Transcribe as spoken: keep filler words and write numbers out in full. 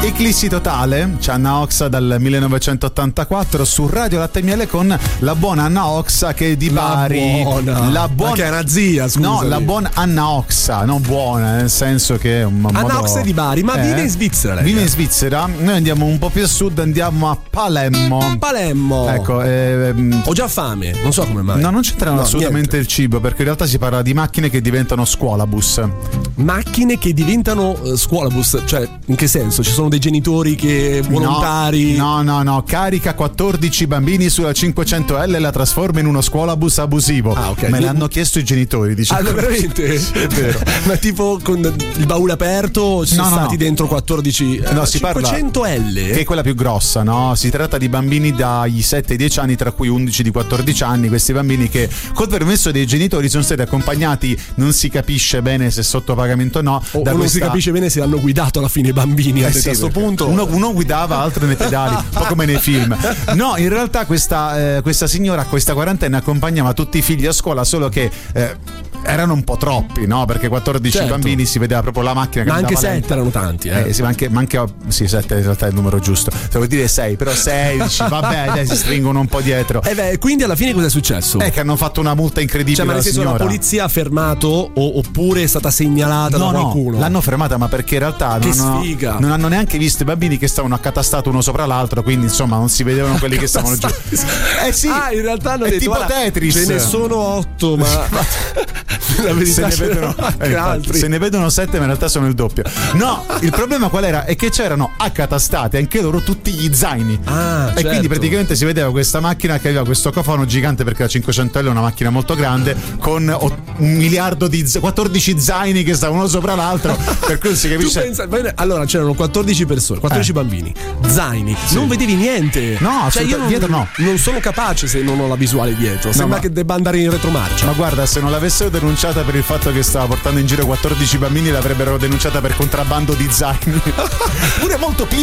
Eclissi totale, c'è Anna Oxa dal millenovecentottantaquattro su Radio Latte e Miele con la buona Anna Oxa che è di Bari. La buona. La buona. Ma che è una zia, scusa. No, la buona Anna Oxa, non buona, nel senso che è un modo... Anna Oxa è di Bari, ma eh? vive in Svizzera. Lei. Vive in Svizzera. Noi andiamo un po' più a sud, andiamo a Palermo. Palermo. Ecco, eh, ho già fame, non so come mai. No, non c'entra no, assolutamente niente. il cibo, perché in realtà si parla di macchine che diventano scuolabus. Macchine che diventano uh, scuolabus, cioè in che senso? Ci sono dei genitori che volontari? No, no, no, no. Carica quattordici bambini sulla cinquecento L e la trasforma in uno scuolabus abusivo. Ah, ok. Me l'hanno chiesto i genitori, diciamo. Ah, veramente? Sì, è vero. Ma tipo con il baule aperto ci no, sono no, stati no. dentro quattordici No, si cinquecento L parla che è quella più grossa, no? Si tratta di bambini dai sette ai dieci anni, tra cui undici di quattordici anni. Questi bambini che col permesso dei genitori sono stati accompagnati, non si capisce bene se sotto pagamento o no, o, da o non questa... si capisce bene se hanno guidato alla fine i bambini. Eh a sì, questo punto uno, uno guidava, altro nei pedali, un po' come nei film. No, in realtà questa, eh, questa signora, questa quarantenne accompagnava tutti i figli a scuola, solo che eh, erano un po' troppi, no? Perché quattordici certo. bambini, si vedeva proprio la macchina che ma anche sette erano tanti, eh. eh sì, ma anche, ma anche sì, sette in realtà è il numero giusto. Se vuol dire sei, però sei, dici, vabbè, dai, si stringono un po' dietro. E eh beh, quindi alla fine cosa è successo? È che hanno fatto una multa incredibile. Cioè, ma nel senso signora. la polizia ha fermato o, oppure è stata segnalata no, da qualcuno? No, l'hanno fermata, ma perché in realtà che non, sfiga. Hanno, non hanno neanche visto i bambini che stavano accatastati uno sopra l'altro, quindi insomma non si vedevano quelli che stavano giù. Eh sì. Ah, in realtà hanno è detto, tipo Tetris. Ce ne sono otto, ma la verità se ne vedono anche eh, altri. Se ne vedono sette, ma in realtà sono il doppio. No, il problema qual era? È che c'erano accatastati anche loro tutti gli zaini. Ah, e certo. quindi praticamente si vedeva questa macchina che aveva questo cofano gigante, perché la cinquecento L è una macchina molto grande, con un miliardo di z- quattordici zaini che stavano uno sopra l'altro, per cui si capisce. Tu pensa, allora c'erano quattordici persone, quattordici eh. bambini, zaini, sì. Non vedevi niente. No, cioè io non, dietro no. Non sono capace se non ho la visuale dietro. Sembra no, ma... che debba andare in retromarcia. Ma guarda, se non l'avessero denunciata per il fatto che stava portando in giro quattordici bambini, l'avrebbero denunciata per contrabbando di zaini. Pure molto piccoli.